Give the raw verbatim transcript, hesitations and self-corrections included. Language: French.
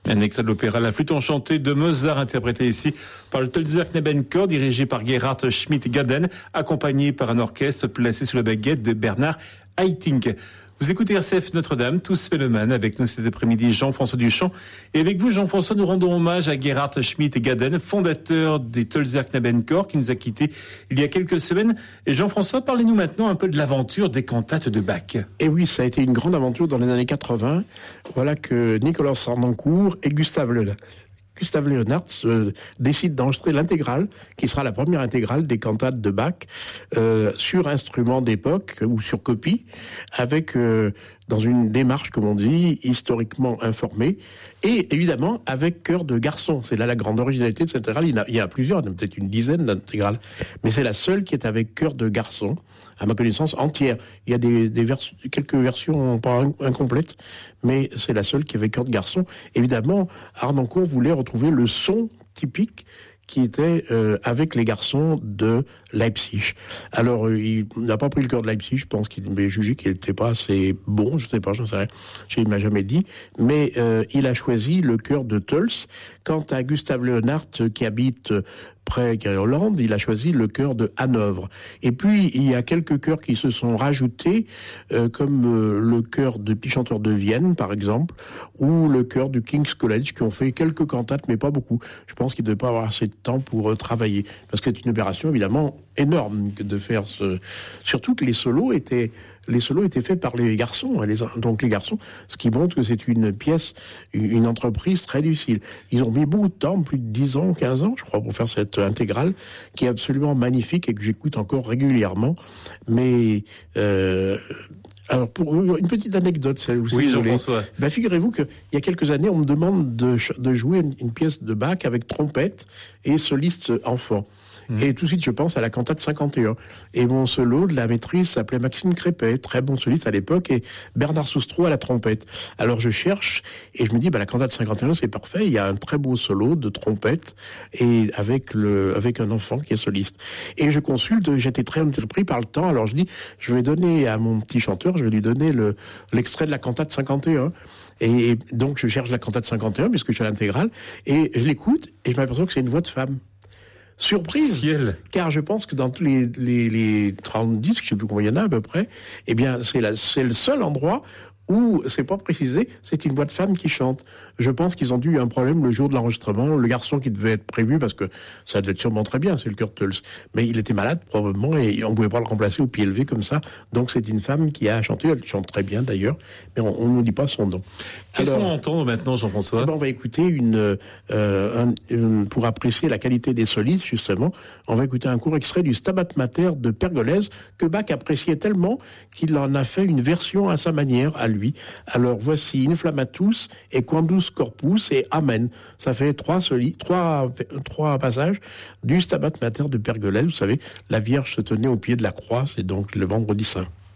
Un extrait de l'opéra La Flûte enchantée de Mozart, interprété ici par le Tölzer Knabenchor, dirigé par Gerhard Schmidt-Gaden, accompagné par un orchestre placé sous la baguette de Bernard Haitink. Vous écoutez R C F Notre-Dame, tous mélomanes, avec nous cet après-midi Jean-François Duchamp. Et avec vous, Jean-François, nous rendons hommage à Gerhard Schmidt-Gaden, fondateur des Tölzer Knabenchor, qui nous a quittés il y a quelques semaines. Et Jean-François, parlez-nous maintenant un peu de l'aventure des cantates de Bach. Et oui, ça a été une grande aventure dans les années quatre-vingts. Voilà que Nicolas Harnoncourt et Gustave Le Gustave Leonhardt euh, décide d'enregistrer l'intégrale, qui sera la première intégrale des cantates de Bach, euh, sur instrument d'époque ou sur copie, avec euh, dans une démarche, comme on dit, historiquement informée, et évidemment avec chœur de garçon. C'est là la grande originalité de cette intégrale. Il y en a, il y en a plusieurs, peut-être une dizaine d'intégrales, mais c'est la seule qui est avec chœur de garçon, à ma connaissance, entière. Il y a des, des vers, quelques versions pas incomplètes, mais c'est la seule qui avait chœur de garçon. Évidemment, Harnoncourt voulait retrouver le son typique qui était euh, avec les garçons de Leipzig. Alors, euh, il n'a pas pris le chœur de Leipzig, je pense qu'il m'a jugé qu'il n'était pas assez bon, je sais pas, j'en sais rien, il ne m'a jamais dit, mais euh, il a choisi le chœur de Tölz. Quant à Gustave Leonhardt, qui habite près de Hollande, il a choisi le chœur de Hanovre. Et puis, il y a quelques chœurs qui se sont rajoutés, euh, comme euh, le chœur de Petits Chanteurs de Vienne, par exemple, ou le chœur du King's College, qui ont fait quelques cantates, mais pas beaucoup. Je pense qu'ils ne devaient pas avoir assez de temps pour euh, travailler. Parce que c'est une opération, évidemment, énorme de faire ce... Surtout que les solos étaient... Les solos étaient faits par les garçons, les, donc les garçons, ce qui montre que c'est une pièce, une entreprise très difficile. Ils ont mis beaucoup de temps, plus de dix ans, quinze ans, je crois, pour faire cette intégrale, qui est absolument magnifique et que j'écoute encore régulièrement. Mais, euh, alors, pour une petite anecdote, ça, vous oui, Jean-François. Ben, figurez-vous qu'il y a quelques années, on me demande de, de jouer une, une pièce de Bach avec trompette et soliste enfant. Et tout de suite, je pense à la cantate cinquante et un. Et mon solo de la maîtrise s'appelait Maxime Crépet, très bon soliste à l'époque, et Bernard Soustreau à la trompette. Alors je cherche, et je me dis, bah, la cantate cinquante et un, c'est parfait, il y a un très beau solo de trompette, et avec le, avec un enfant qui est soliste. Et je consulte, j'étais très entrepris par le temps, alors je dis, je vais donner à mon petit chanteur, je vais lui donner le, l'extrait de la cantate cinquante et un. Et donc je cherche la cantate cinquante et un, puisque je suis à l'intégrale, et je l'écoute, et je m'aperçois que c'est une voix de femme. Surprise, Ciel. Car je pense que dans tous les, les, les trente disques, je sais plus combien il y en a à peu près, eh bien, c'est, la, c'est le seul endroit où, c'est pas précisé, c'est une voix de femme qui chante. Je pense qu'ils ont dû eu un problème le jour de l'enregistrement, le garçon qui devait être prévu, parce que ça devait être sûrement très bien, c'est le chœur Tölz, mais il était malade probablement, et on pouvait pas le remplacer au pied levé comme ça, donc c'est une femme qui a chanté, elle chante très bien d'ailleurs, mais on ne nous dit pas son nom. Qu'est-ce qu'on entend maintenant, Jean-François? Eh ben, on va écouter une, euh, un, une, pour apprécier la qualité des solistes, justement, on va écouter un court extrait du Stabat Mater de Pergolèse, que Bach appréciait tellement qu'il en a fait une version à sa manière, à lui. Alors voici Inflammatus et Quandus Corpus et Amen. Ça fait trois soli, trois, trois passages du Stabat Mater de Pergolèse. Vous savez, la Vierge se tenait au pied de la croix, c'est donc le vendredi saint.